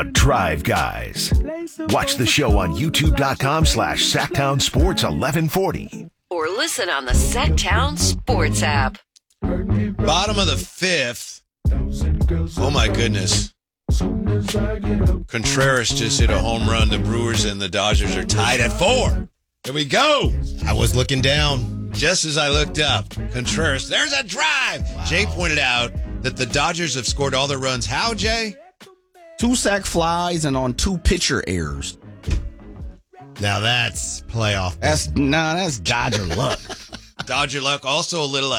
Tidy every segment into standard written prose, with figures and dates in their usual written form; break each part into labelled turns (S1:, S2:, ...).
S1: Drive Guys. Watch the show on youtube.com/Sacktown Sports 1140.
S2: Or listen on the Sacktown Sports app.
S3: Bottom of the fifth. Oh, my goodness. Contreras just hit a home run. The Brewers and the Dodgers are tied at 4. Here we go.
S4: I was looking down.
S3: Just as I looked up, Contreras, there's a drive. Wow. Jay pointed out that the Dodgers have scored all their runs. How, Jay?
S5: 2 sac flies and on 2 pitcher errors.
S4: Now that's playoff.
S5: That's Dodger luck.
S3: Dodger luck. Also a little,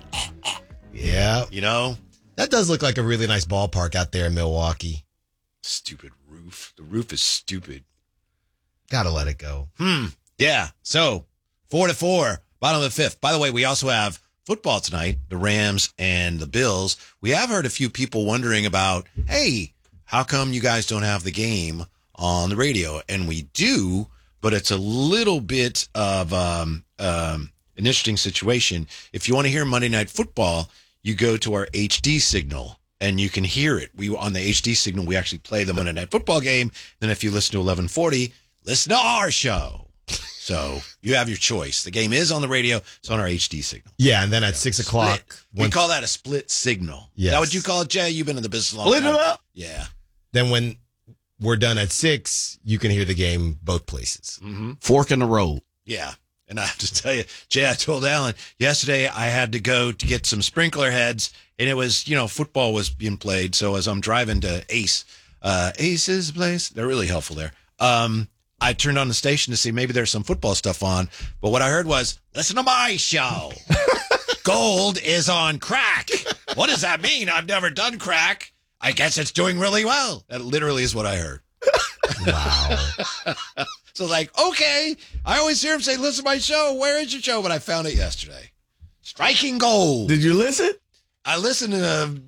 S4: yeah.
S3: You know?
S4: That does look like a really nice ballpark out there in Milwaukee.
S3: Stupid roof. The roof is stupid.
S4: Gotta let it go.
S3: Yeah. So 4-4, bottom of the fifth. By the way, we also have football tonight, the Rams and the Bills. We have heard a few people wondering about, hey, how come you guys don't have the game on the radio? And we do, but it's a little bit of an interesting situation. If you want to hear Monday Night Football, you go to our HD signal and you can hear it. On the HD signal, we actually play the Monday Night Football game. Then if you listen to 1140, listen to our show. So you have your choice. The game is on the radio. It's on our HD signal.
S4: Yeah, and then at 6 o'clock.
S3: We call that a split signal.
S4: Yes.
S3: Is that what you call it, Jay? You've been in the business a long time.
S5: Split it up.
S3: Yeah.
S4: Then when we're done at 6, you can hear the game both places.
S3: Mm-hmm.
S5: Fork in the road.
S3: Yeah. And I have to tell you, Jay, I told Alan, yesterday I had to go to get some sprinkler heads, and it was, football was being played. So as I'm driving to Ace's place, they're really helpful there. I turned on the station to see maybe there's some football stuff on. But what I heard was, listen to my show. Gold is on crack. What does that mean? I've never done crack. I guess it's doing really well. That literally is what I heard.
S4: Wow.
S3: So okay, I always hear him say, listen to my show. Where is your show? But I found it yesterday. Striking gold.
S5: Did you listen?
S3: I listened to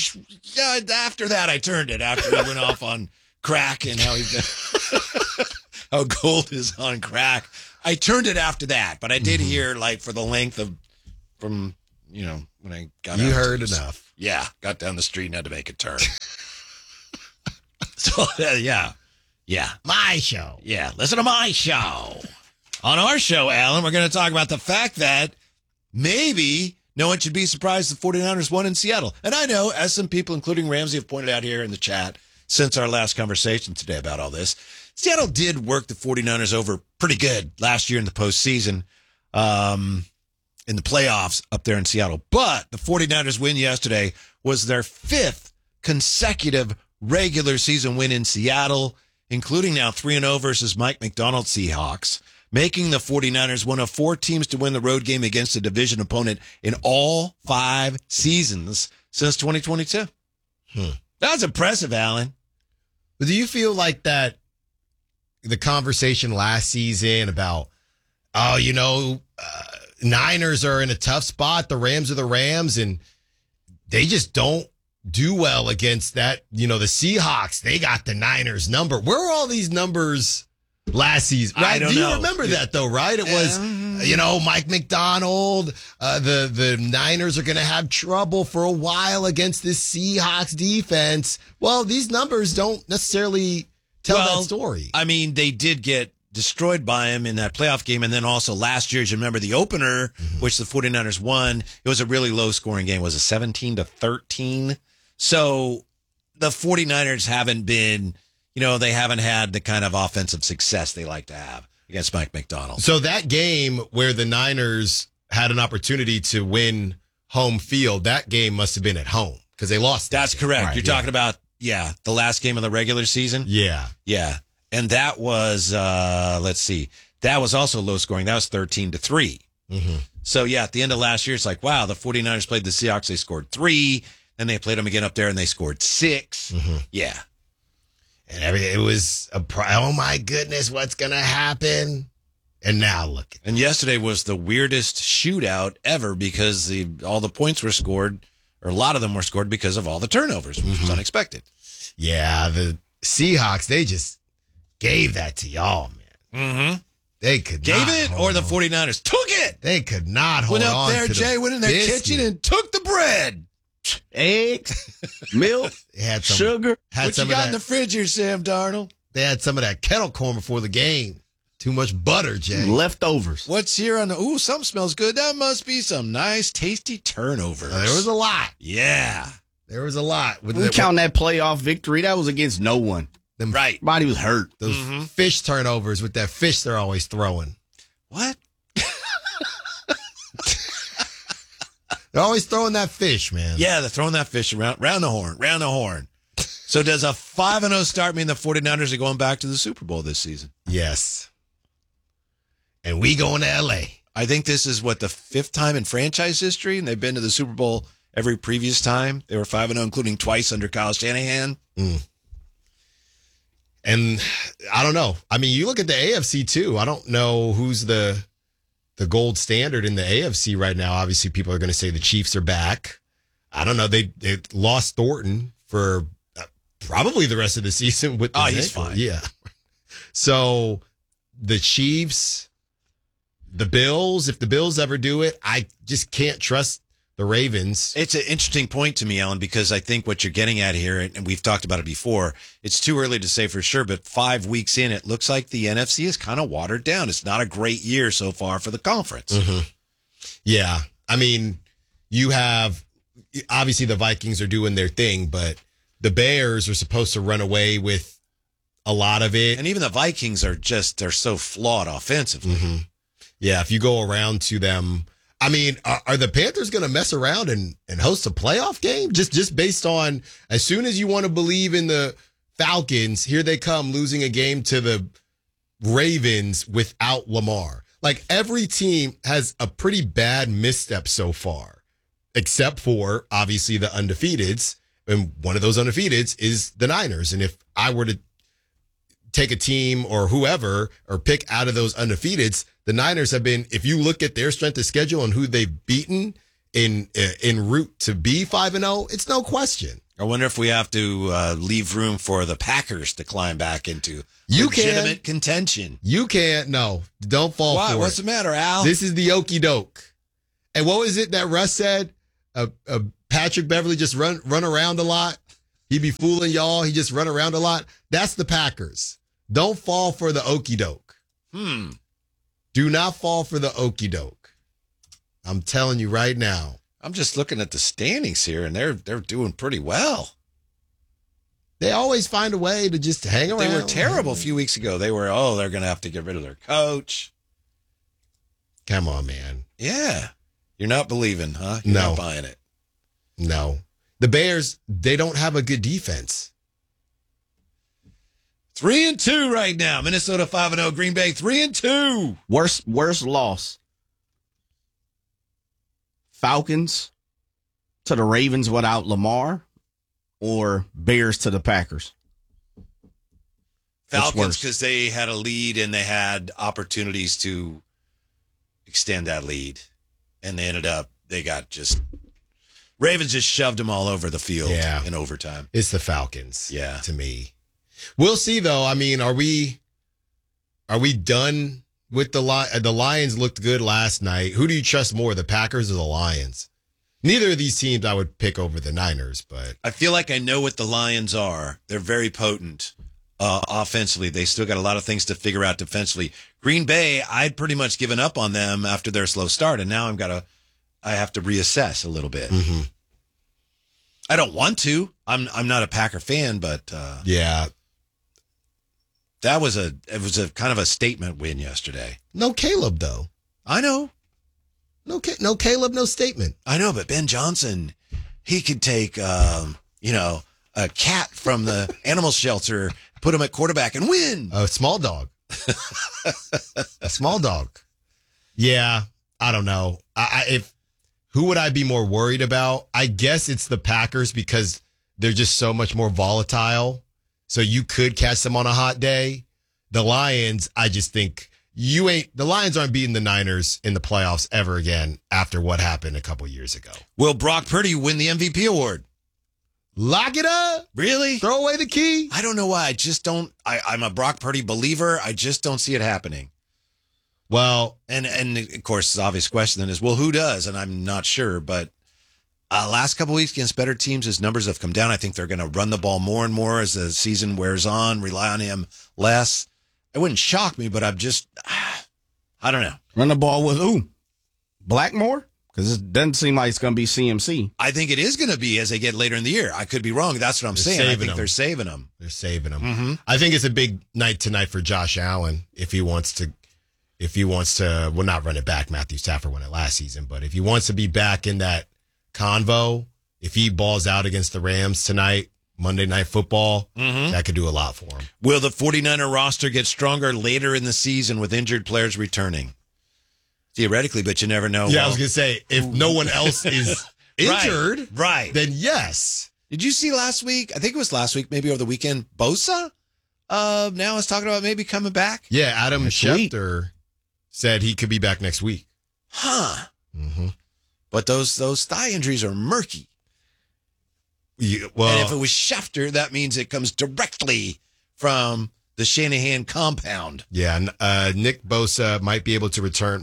S3: after that I turned it after he went off on crack and how how gold is on crack. I turned it after that, but I did hear for the length of from when I got
S4: you
S3: out
S4: heard enough.
S3: Yeah, got down the street and had to make a turn. So yeah.
S4: My show.
S3: Yeah, listen to my show. On our show, Alan, we're going to talk about the fact that maybe no one should be surprised the 49ers won in Seattle. And I know, as some people, including Ramsey, have pointed out here in the chat since our last conversation today about all this, Seattle did work the 49ers over pretty good last year in the postseason, in the playoffs up there in Seattle. But the 49ers win yesterday was their 5th consecutive regular season win in Seattle, including now 3-0 versus Mike Macdonald Seahawks, making the 49ers one of 4 teams to win the road game against a division opponent in all 5 seasons since 2022. That's impressive, Alan.
S4: But do you feel like that the conversation last season about, Niners are in a tough spot, the Rams are the Rams, and they just don't do well against that, the Seahawks, they got the Niners number. Where are all these numbers last season? Right?
S3: I don't
S4: know.
S3: know.
S4: You remember that though, right? It was, Mike Macdonald, the Niners are going to have trouble for a while against this Seahawks defense. Well, these numbers don't necessarily tell that story.
S3: I mean, they did get destroyed by him in that playoff game. And then also last year, as you remember, the opener, which the 49ers won, it was a really low scoring game. It was a 17-13. So the 49ers haven't been, they haven't had the kind of offensive success they like to have against Mike Macdonald.
S4: So that game where the Niners had an opportunity to win home field, that game must have been at home because they lost.
S3: That's correct. Right, You're talking about, the last game of the regular season?
S4: Yeah.
S3: Yeah. And that was, let's see, that was also low scoring. That was 13-3. So, at the end of last year, it's like, wow, the 49ers played the Seahawks. They scored 3. Then they played them again up there, and they scored 6. Yeah.
S4: And it was, oh, my goodness, what's going to happen? And now look.
S3: And yesterday was the weirdest shootout ever because all the points were scored, or a lot of them were scored because of all the turnovers, which was unexpected.
S4: Yeah, the Seahawks, they just gave that to y'all, man. They could
S3: Gave
S4: not
S3: it,
S4: hold
S3: or the
S4: on.
S3: 49ers took it.
S4: They could not hold
S3: went up
S4: on
S3: there,
S4: to
S3: Jay,
S4: the
S3: went in their
S4: biscuit.
S3: kitchen and took the bread.
S5: eggs, milk,
S4: They had some
S5: sugar.
S4: Had
S3: What
S4: some
S3: you
S4: of
S3: got in
S4: that.
S3: the fridge here, Sam Darnold?
S4: They had some of that kettle corn before the game. Too much butter, Jay.
S5: Leftovers.
S3: What's here on the? Ooh, something smells good. That must be some nice, tasty turnovers.
S4: There was a lot.
S3: Yeah.
S4: There was a lot. With
S5: We count that playoff victory. That was against no one.
S4: them,
S3: Right.
S5: Body was hurt.
S4: Those fish turnovers with that fish they're always throwing.
S3: What?
S4: They're always throwing that fish, man.
S3: Yeah, they're throwing that fish around, round the horn. So does a 5-0 start mean the 49ers are going back to the Super Bowl this season?
S4: Yes. And we going to L.A.
S3: I think this is, the 5th time in franchise history, and they've been to the Super Bowl every previous time. They were 5-0, including twice under Kyle Shanahan.
S4: And I don't know. I mean, you look at the AFC, too. I don't know who's the gold standard in the AFC right now. Obviously, people are going to say the Chiefs are back. I don't know. They lost Thornton for probably the rest of the season. With
S3: He's fine.
S4: Yeah. So the Chiefs, the Bills, if the Bills ever do it, I just can't trust the Ravens.
S3: It's an interesting point to me, Alan, because I think what you're getting at here, and we've talked about it before, it's too early to say for sure, but 5 weeks in, it looks like the NFC is kind of watered down. It's not a great year so far for the conference.
S4: Yeah. I mean, you have, obviously the Vikings are doing their thing, but the Bears are supposed to run away with a lot of it.
S3: And even the Vikings they're so flawed offensively.
S4: Yeah, if you go around to them, I mean, are the Panthers going to mess around and host a playoff game? Just based on, as soon as you want to believe in the Falcons, here they come losing a game to the Ravens without Lamar. Like, every team has a pretty bad misstep so far, except for, obviously, the undefeateds. And one of those undefeateds is the Niners. And if I were to take a team or whoever or pick out of those undefeateds, the Niners have been, if you look at their strength of schedule and who they've beaten en route to be 5-0, it's no question.
S3: I wonder if we have to leave room for the Packers to climb back into
S4: You
S3: legitimate contention.
S4: You can't. No, don't fall
S3: Why?
S4: for
S3: What's
S4: it.
S3: the matter, Al?
S4: This is the okey doke. And what was it that Russ said? Patrick Beverly just run around a lot. He be fooling y'all. He just run around a lot. That's the Packers. Don't fall for the okey doke. Do not fall for the okey doke. I'm telling you right now.
S3: I'm just looking at the standings here, and they're doing pretty well.
S4: They always find a way to just hang around.
S3: They were terrible a few weeks ago. They were, they're going to have to get rid of their coach.
S4: Come on, man.
S3: Yeah. You're not believing, huh? You're
S4: No.
S3: not buying it.
S4: No. The Bears, they don't have a good defense.
S3: 3-2 right now. Minnesota 5-0. Green Bay 3-2.
S5: Worst loss. Falcons to the Ravens without Lamar, or Bears to the Packers?
S3: Falcons,
S5: worse?
S3: because they had a lead and they had opportunities to extend that lead. And Ravens just shoved them all over the field in overtime.
S4: It's the Falcons.
S3: Yeah.
S4: To me. We'll see, though. I mean, are we done with the Lions? Looked good last night. Who do you trust more, the Packers or the Lions? Neither of these teams I would pick over the Niners, but
S3: I feel like I know what the Lions are. They're very potent offensively. They still got a lot of things to figure out defensively. Green Bay, I'd pretty much given up on them after their slow start, and now I have to reassess a little bit. I don't want to. I'm not a Packer fan, but
S4: yeah.
S3: it was a kind of a statement win yesterday.
S4: No Caleb, though.
S3: I know.
S4: No Caleb, no statement.
S3: I know, but Ben Johnson, he could take, a cat from the animal shelter, put him at quarterback and win.
S4: A small dog. A small dog. Yeah, I don't know. Who would I be more worried about? I guess it's the Packers because they're just so much more volatile. So you could catch them on a hot day. The Lions, I just think the Lions aren't beating the Niners in the playoffs ever again after what happened a couple years ago.
S3: Will Brock Purdy win the MVP award?
S4: Lock it up.
S3: Really?
S4: Throw away the key.
S3: I don't know why. I just don't. I'm a Brock Purdy believer. I just don't see it happening.
S4: Well,
S3: and of course, the obvious question then is, well, who does? And I'm not sure, but Last couple weeks against better teams, his numbers have come down. I think they're going to run the ball more and more as the season wears on, rely on him less. It wouldn't shock me, but I'm just, I don't know.
S5: Run the ball with who? Blackmore? Because it doesn't seem like it's going to be CMC.
S3: I think it is going to be as they get later in the year. I could be wrong. That's what I'm saying. I think they're saving him.
S4: They're saving him. I think it's a big night tonight for Josh Allen if he wants to, well, not run it back. Matthew Stafford won it last season, but if he wants to be back in that convo, if he balls out against the Rams tonight, Monday Night Football, that could do a lot for him.
S3: Will the 49er roster get stronger later in the season with injured players returning? Theoretically, but you never know.
S4: Yeah, I was going to say, if no one else is injured,
S3: right,
S4: then yes.
S3: Did you see last week? I think it was last week, maybe over the weekend, Bosa now is talking about maybe coming back?
S4: Yeah, Adam Schefter said he could be back next week.
S3: Huh.
S4: Mm-hmm.
S3: But those thigh injuries are murky.
S4: Yeah, well,
S3: and if it was Schefter, that means it comes directly from the Shanahan compound.
S4: Yeah, Nick Bosa might be able to return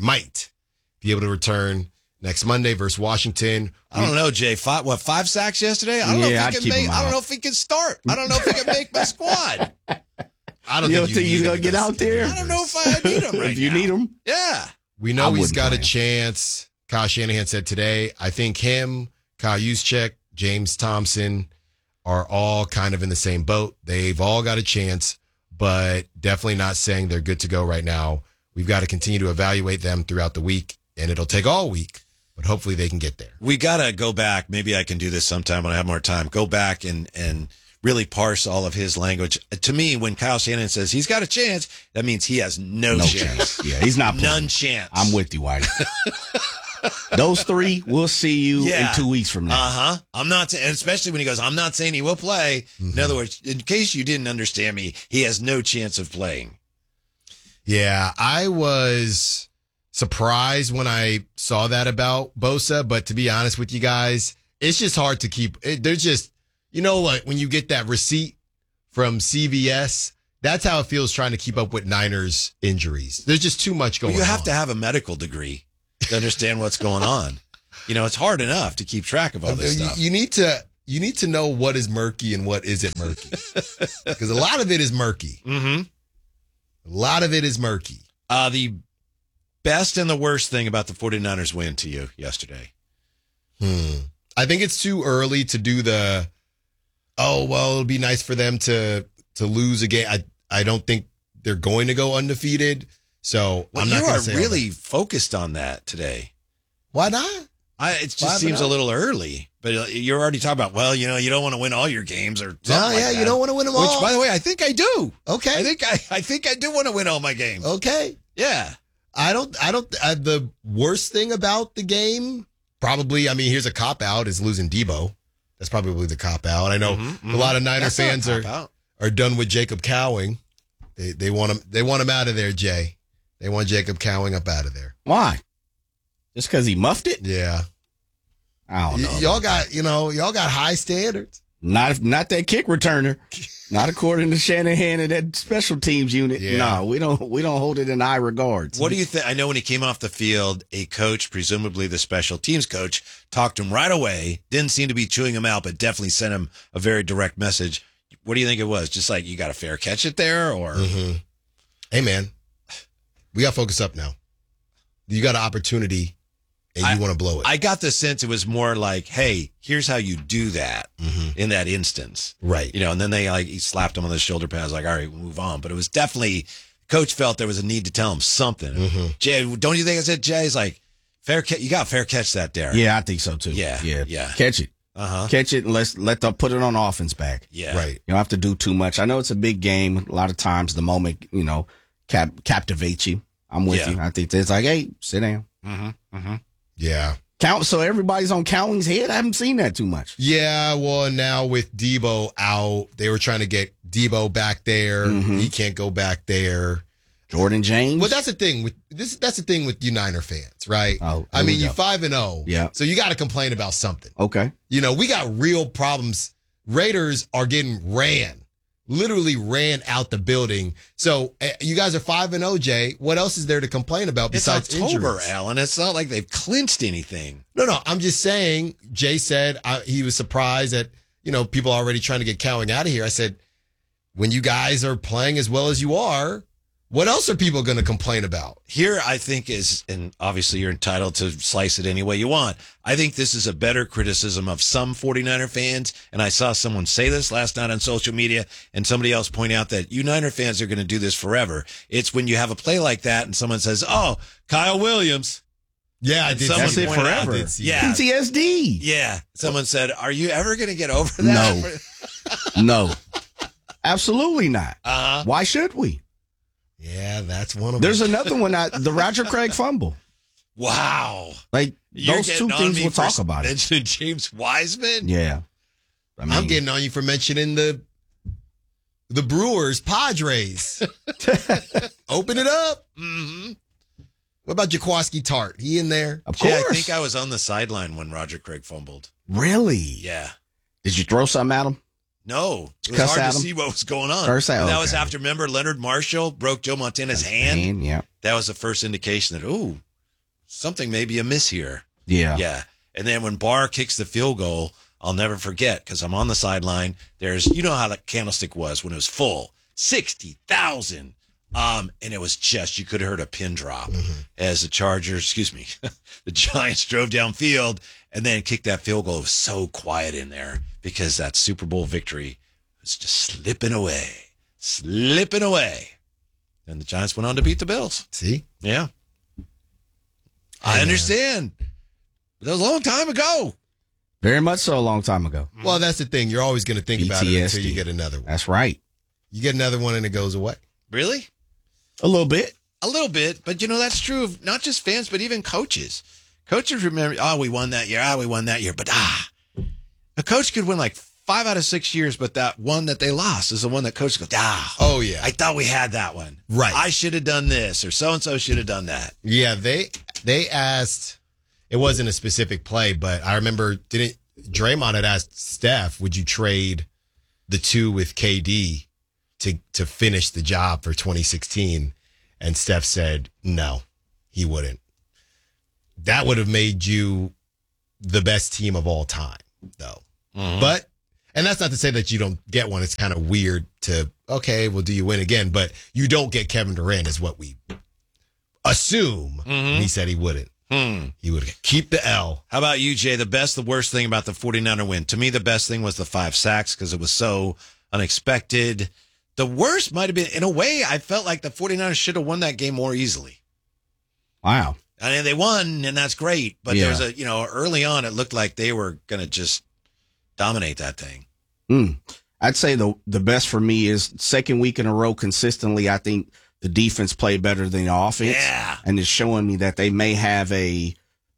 S4: next Monday versus Washington.
S3: I don't know, Jay. 5 sacks yesterday? I don't know if he can make. I don't know if he can start. I don't know if he can make my squad.
S4: I don't think
S5: he's gonna get out there.
S3: I don't know if I need him right
S5: if you
S3: now.
S5: need him,
S3: yeah.
S4: We know he's got a chance. Kyle Shanahan said today. I think him, Kyle Juszczyk, James Thompson are all kind of in the same boat. They've all got a chance, but definitely not saying they're good to go right now. We've got to continue to evaluate them throughout the week, and it'll take all week, but hopefully they can get there.
S3: We got to go back. Maybe I can do this sometime when I have more time. Go back and really parse all of his language. To me, when Kyle Shanahan says he's got a chance, that means he has no chance.
S5: Yeah, he's not playing.
S3: None chance.
S5: I'm with you, Whitey. Those three, we'll see you in 2 weeks from now.
S3: I'm not, and especially when he goes, I'm not saying he will play. In other words, in case you didn't understand me, he has no chance of playing.
S4: Yeah, I was surprised when I saw that about Bosa, but to be honest with you guys, it's just hard to keep. There's just, like when you get that receipt from CVS, that's how it feels trying to keep up with Niners injuries. There's just too much going on.
S3: You have to have a medical degree to understand what's going on. It's hard enough to keep track of all this stuff.
S4: You need to know what is murky and what isn't murky. Because a lot of it is murky.
S3: Mm-hmm.
S4: A lot of it is murky.
S3: The best and the worst thing about the 49ers win to you yesterday?
S4: I think it's too early to do it'll be nice for them to lose a game. I don't think they're going to go undefeated. So I'm not going to say
S3: you are really focused on that today.
S4: Why not?
S3: It just seems a little early. But you're already talking about, you don't want to win all your games or something like that.
S4: You don't want to win them all.
S3: Which, by the way, I think I do.
S4: Okay.
S3: I think I do want to win all my games.
S4: Okay.
S3: Yeah.
S4: I don't. The worst thing about the game, probably, here's a cop-out, is losing Debo. That's probably the cop-out. I know a lot of Niner fans are done with Jacob Cowing. They want him out of there, Jay. They want Jacob Cowing up out of there.
S5: Why? Just because he muffed it?
S4: Yeah.
S5: I don't know.
S4: Y'all got high standards.
S5: Not that kick returner. Not according to Shanahan and that special teams unit.
S4: Yeah.
S5: No, we don't hold it in high regards.
S3: What do you think? I know when he came off the field, a coach, presumably the special teams coach, talked to him right away. Didn't seem to be chewing him out, but definitely sent him a very direct message. What do you think it was? Just like, you got a fair catch it there, or?
S4: Mm-hmm. Hey, man, we got to focus up now. You got an opportunity, and you want to blow it.
S3: I got the sense it was more like, hey, here's how you do that in that instance.
S4: Right.
S3: And then he slapped him on the shoulder pads, like, all right, we'll move on. But it was definitely, coach felt there was a need to tell him something. Mm-hmm. Jay, don't you think I said, Jay's like, you got fair catch that there.
S5: Yeah, I think so too.
S3: Yeah.
S5: Catch it. Catch it and let them put it on offense back.
S3: Yeah.
S4: Right.
S5: You don't have to do too much. I know it's a big game. A lot of times the moment, captivates you. I'm with you. I think it's like, hey, sit down.
S4: Yeah.
S5: Count. So everybody's on Cowing's head. I haven't seen that too much.
S4: Yeah. Well, now with Debo out, they were trying to get Debo back there. He can't go back there.
S5: Jordan James.
S4: Well, that's the thing with this. That's the thing with you Niner fans, right?
S5: Oh,
S4: you're 5-0.
S5: Yeah.
S4: So you got to complain about something.
S5: Okay.
S4: We got real problems. Raiders are getting ran. literally ran out the building. So you guys are 5-0, Jay. What else is there to complain about besides
S3: it's October,
S4: injuries?
S3: Alan. It's not like they've clinched anything.
S4: No. I'm just saying. Jay said he was surprised that people already trying to get Cowing out of here. I said, when you guys are playing as well as you are, what else are people going to complain about?
S3: Here, I think is, and obviously you're entitled to slice it any way you want. I think this is a better criticism of some 49er fans. And I saw someone say this last night on social media and somebody else point out that you Niner fans are going to do this forever. It's when you have a play like that and someone says, oh, Kyle Williams.
S4: Yeah, I did.
S5: That's it forever.
S3: Yeah.
S5: PTSD.
S3: Yeah. Someone said, are you ever going to get over that?
S5: No. Absolutely not.
S3: Uh-huh.
S5: Why should we?
S4: Yeah, that's one of them.
S5: There's another one, the Roger Craig fumble.
S3: Wow.
S5: Like,
S3: You're
S5: those two
S3: getting on
S5: things
S3: me
S5: we'll
S3: for
S5: talk about it.
S3: mentioning James Wiseman?
S5: Yeah.
S4: I'm getting on you for mentioning the Brewers, Padres. Open it up.
S3: Mm-hmm.
S4: What about Jaquiski Tart? He in there?
S5: Of course.
S3: Yeah, I think I was on the sideline when Roger Craig fumbled.
S5: Really?
S3: Yeah.
S5: Did you throw something at him?
S3: No, it was
S5: Cuss
S3: hard
S5: at
S3: to
S5: him?
S3: see what was going on.
S5: Curse at
S3: And that
S5: okay.
S3: was after, remember, Leonard Marshall broke Joe Montana's hand?
S5: Yeah.
S3: That was the first indication that, something may be amiss here.
S5: Yeah.
S3: Yeah. And then when Barr kicks the field goal, I'll never forget because I'm on the sideline. There's, how the candlestick was when it was full, 60,000. And it was just, you could have heard a pin drop as the the Giants drove downfield and then kicked that field goal. It was so quiet in there because that Super Bowl victory was just slipping away. And the Giants went on to beat the Bills.
S4: See?
S3: Yeah. I understand. But that was a long time ago.
S5: Very much so a long time ago.
S4: Well, that's the thing. You're always going to think about it until
S5: PTSD.
S4: you get another one.
S5: That's right.
S4: You get another one and it goes away.
S3: Really?
S5: A little bit.
S3: A little bit, but that's true of not just fans, but even coaches. Coaches remember, we won that year. But a coach could win like 5 out of 6 years, but that one that they lost is the one that coach goes,
S4: oh yeah,
S3: I thought we had that one.
S4: Right.
S3: I should have done this, or so-and-so should have done that.
S4: Yeah, they asked, it wasn't a specific play, but I remember, Draymond had asked Steph, would you trade the 2 with KD to finish the job for 2016? And Steph said, no, he wouldn't. That would have made you the best team of all time, though. Mm-hmm. But, and that's not to say that you don't get one. It's kind of weird to, okay, well, do you win again? But you don't get Kevin Durant is what we assume. Mm-hmm. He said he wouldn't. He would keep the L.
S3: How about you, Jay? The worst thing about the 49er win? To me, the best thing was the 5 sacks because it was so unexpected. The worst might have been, in a way, I felt like the 49ers should have won that game more easily.
S5: Wow.
S3: I mean, they won, and that's great. But
S5: Yeah.
S3: there's early on, it looked like they were going to just dominate that thing.
S5: I'd say the best for me is second week in a row consistently. I think the defense played better than the offense.
S3: Yeah.
S5: And it's showing me that they may have a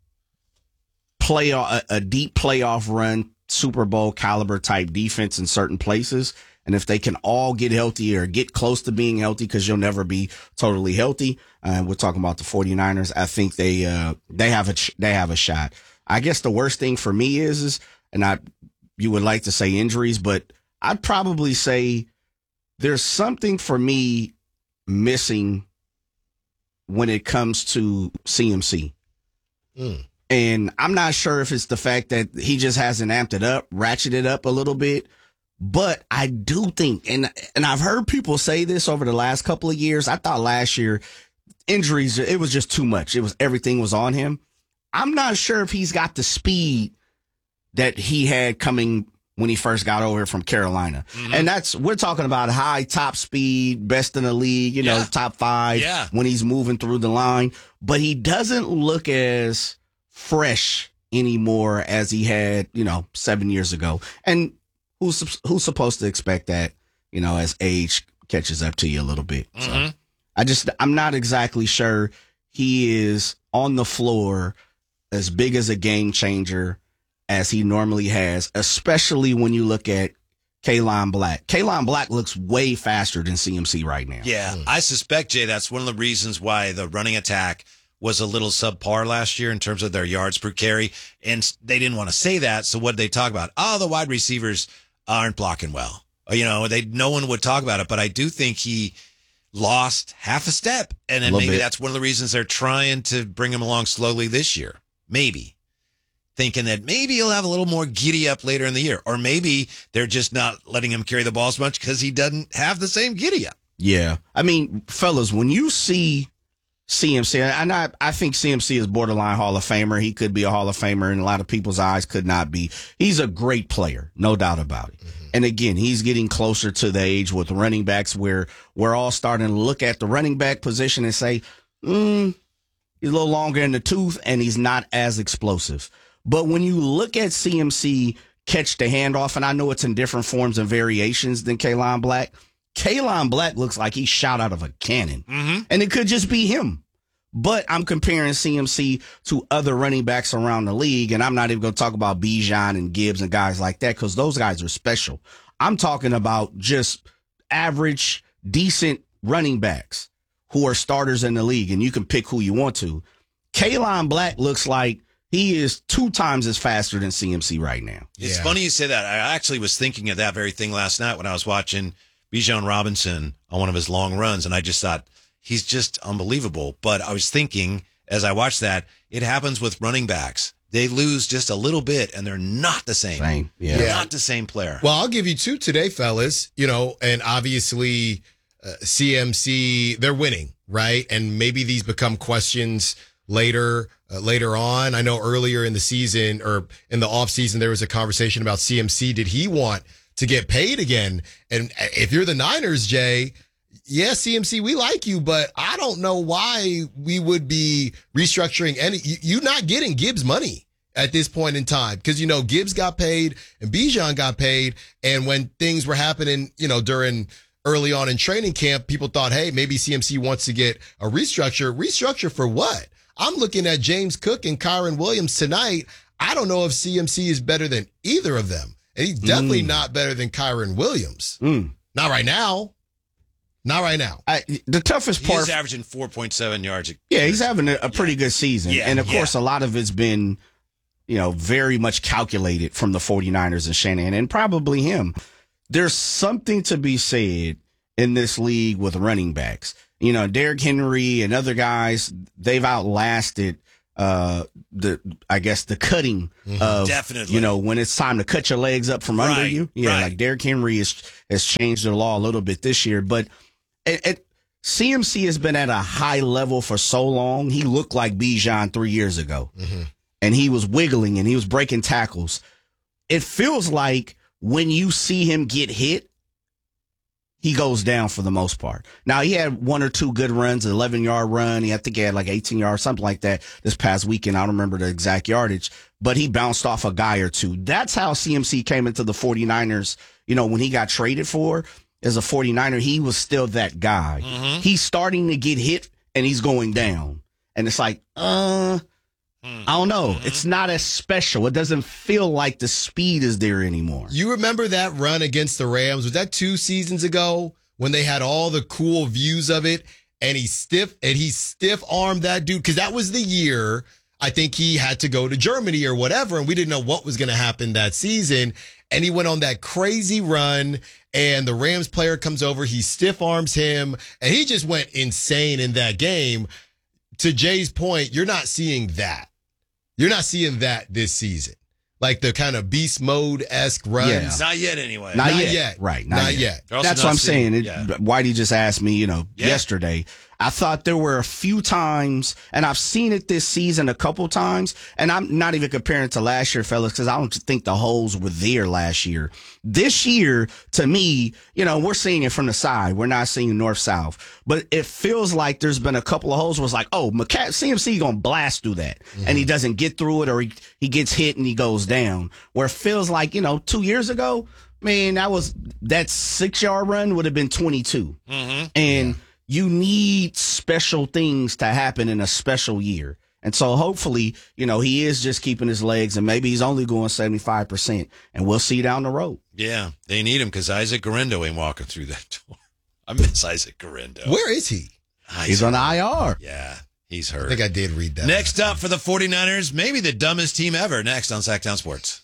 S5: deep playoff run, Super Bowl caliber type defense in certain places. And if they can all get healthy or get close to being healthy, because you'll never be totally healthy. We're talking about the 49ers. I think they have a shot. I guess the worst thing for me is you would like to say injuries, but I'd probably say there's something for me missing when it comes to CMC. And I'm not sure if it's the fact that he just hasn't ratcheted up a little bit. But I do think, and I've heard people say this over the last couple of years. I thought last year injuries, it was just too much. Everything was on him. I'm not sure if he's got the speed that he had coming when he first got over from Carolina. Mm-hmm. And we're talking about high top speed, best in the league, top 5 when he's moving through the line. But he doesn't look as fresh anymore as he had, 7 years ago. And who's supposed to expect that, as age catches up to you a little bit.
S3: Mm-hmm.
S5: So I'm not exactly sure he is on the floor as big as a game changer as he normally has, especially when you look at Kaylon Black. Kaylon Black looks way faster than CMC right now.
S3: Yeah, I suspect, Jay, that's one of the reasons why the running attack was a little subpar last year in terms of their yards per carry. And they didn't want to say that. So what did they talk about? The wide receivers aren't blocking well. No one would talk about it, but I do think he lost half a step. And then maybe that's one of the reasons they're trying to bring him along slowly this year. Maybe. Thinking that maybe he'll have a little more giddy up later in the year. Or maybe they're just not letting him carry the ball as much because he doesn't have the same giddy up.
S5: Yeah. I mean, fellas, when you see CMC, and I think CMC is borderline Hall of Famer. He could be a Hall of Famer in a lot of people's eyes, could not be. He's a great player, no doubt about it. Mm-hmm. And again, he's getting closer to the age with running backs where we're all starting to look at the running back position and say, he's a little longer in the tooth and he's not as explosive. But when you look at CMC catch the handoff, and I know it's in different forms and variations than Kaelon Black, Kaelon Black looks like he's shot out of a cannon. Mm-hmm. And it could just be him. But I'm comparing CMC to other running backs around the league, and I'm not even going to talk about Bijan and Gibbs and guys like that because those guys are special. I'm talking about just average, decent running backs who are starters in the league, and you can pick who you want to. Kaelon Black looks like he is 2 times as faster than CMC right now.
S3: It's funny you say that. I actually was thinking of that very thing last night when I was watching Bijan Robinson on one of his long runs, and I just thought, he's just unbelievable. But I was thinking, as I watched that, it happens with running backs. They lose just a little bit, and they're not the same. They're not the same player.
S4: Well, I'll give you 2 today, fellas. And obviously CMC, they're winning, right? And maybe these become questions later on. I know earlier in the season or in the offseason, there was a conversation about CMC. Did he want to get paid again? And if you're the Niners, Jay, yeah, CMC, we like you, but I don't know why we would be restructuring you're not getting Gibbs money at this point in time because, Gibbs got paid and Bijan got paid. And when things were happening, during early on in training camp, people thought, hey, maybe CMC wants to get a restructure. Restructure for what? I'm looking at James Cook and Kyron Williams tonight. I don't know if CMC is better than either of them. And he's definitely not better than Kyron Williams. Not right now. Not right now.
S5: The toughest part.
S3: He's averaging 4.7 yards.
S5: Yeah, he's having a pretty good season. Yeah, and, of course, a lot of it's been, very much calculated from the 49ers and Shanahan, and probably him. There's something to be said in this league with running backs. Derrick Henry and other guys, they've outlasted the cutting of,
S3: definitely.
S5: When it's time to cut your legs up from under you. Yeah, like Derrick Henry has changed the law a little bit this year, but CMC has been at a high level for so long. He looked like Bijan 3 years ago, and he was wiggling and he was breaking tackles. It feels like when you see him get hit, he goes down for the most part. Now, he had 1 or 2 good runs, an 11-yard run. I think he had like 18 yards, something like that this past weekend. I don't remember the exact yardage, but he bounced off a guy or 2. That's how CMC came into the 49ers. When he got traded for as a 49er, he was still that guy. He's starting to get hit and he's going down. And it's like, I don't know. It's not as special. It doesn't feel like the speed is there anymore.
S4: You remember that run against the Rams? Was that 2 seasons ago when they had all the cool views of it and he stiff armed that dude? Because that was the year I think he had to go to Germany or whatever, and we didn't know what was going to happen that season. And he went on that crazy run, and the Rams player comes over, he stiff arms him, and he just went insane in that game. To Jay's point, you're not seeing that. You're not seeing that this season. Like the kind of beast mode-esque runs.
S5: Yeah.
S3: Not yet, anyway.
S5: Not yet. Right. Not yet. That's what I'm saying. Whitey just asked me, yesterday. I thought there were a few times, and I've seen it this season a couple times, and I'm not even comparing to last year, fellas, because I don't think the holes were there last year. This year, to me, we're seeing it from the side. We're not seeing north-south. But it feels like there's been a couple of holes where it's like, oh, CMC going to blast through that, and he doesn't get through it, or he gets hit and he goes down. Where it feels like, 2 years ago, man, that 6-yard run would have been 22. And you need special things to happen in a special year. And so hopefully, he is just keeping his legs, and maybe he's only going 75%, and we'll see down the road.
S3: Yeah, they need him because Isaac Guerendo ain't walking through that door. I miss Isaac Guerendo.
S4: Where is he?
S5: He's on IR.
S3: Yeah, he's hurt.
S4: I think I did read that.
S3: Next up for the 49ers, maybe the dumbest team ever. Next on Sacktown Sports.